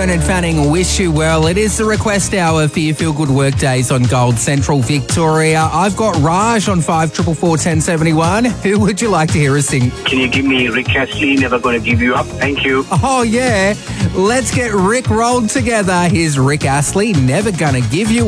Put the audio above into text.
Bernard Fanning, wish you well. It is the request hour for your Feel Good Work Days on Gold Central Victoria. I've got Raj on 5444 1071. Who would you like to hear us sing? Can you give me Rick Astley, Never Gonna Give You Up? Thank you. Oh, yeah. Let's get Rick rolled together. Here's Rick Astley, Never Gonna Give You